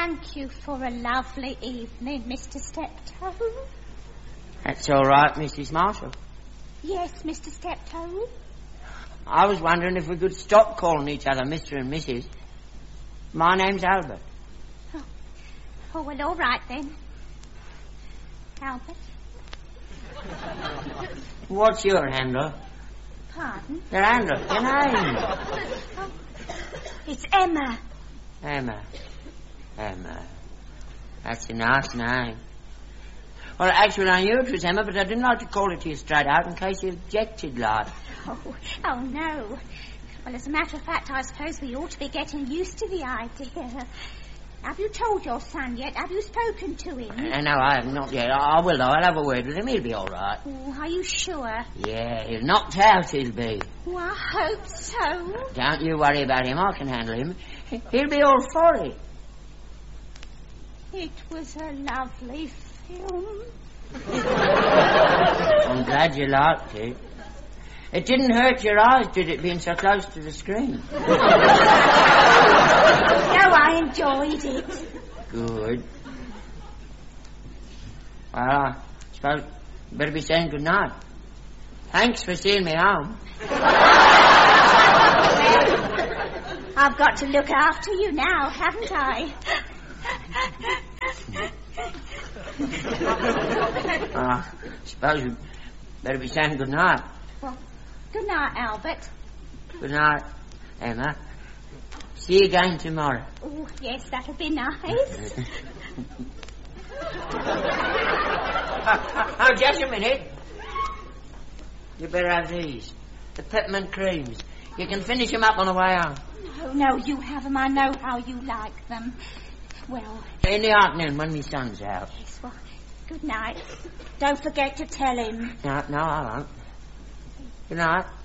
thank you for a lovely evening, Mr. Steptoe. That's all right, Mrs. Marshall. Yes, Mr. Steptoe. I was wondering if we could stop calling each other Mr. and Mrs. My name's Albert. Oh, well, all right then. Albert. What's your handle? Pardon? Your handle, your name. Oh, it's Emma. Emma. That's a nice name. Well, actually, I knew it was Emma, but I didn't like to call it to you straight out in case you objected, like. Oh, no. Well, as a matter of fact, I suppose we ought to be getting used to the idea. Have you told your son yet? Have you spoken to him? No, I haven't, not yet. I will, though. I'll have a word with him. He'll be all right. Oh, are you sure? Yeah, he's knocked out, he'll be. Oh, I hope so. Don't you worry about him. I can handle him. He'll be all for it. It was a lovely film. I'm glad you liked it. It didn't hurt your eyes, did it, being so close to the screen? No, I enjoyed it. Good. Well, I suppose you better be saying good night. Thanks for seeing me home. I've got to look after you now, haven't I? I suppose you better be saying good night. Well, good night, Albert. Good night, Emma. See you again tomorrow. Oh, yes, that'll be nice. Oh, just a minute. You better have these. The peppermint creams. You can finish them up on the way home. No, you have them. I know how you like them. Well... In the afternoon when my son's out. Yes, well, good night. Don't forget to tell him. No, I won't. Good night.